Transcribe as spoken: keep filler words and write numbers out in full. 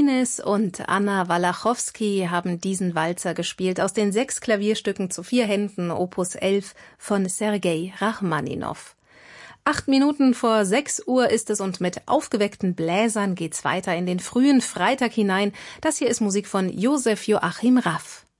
Martinez und Anna Walachowski haben diesen Walzer gespielt aus den sechs Klavierstücken zu vier Händen Opus elf von Sergei Rachmaninow. Acht Minuten vor sechs Uhr ist es und mit aufgeweckten Bläsern geht's weiter in den frühen Freitag hinein. Das hier ist Musik von Josef Joachim Raff.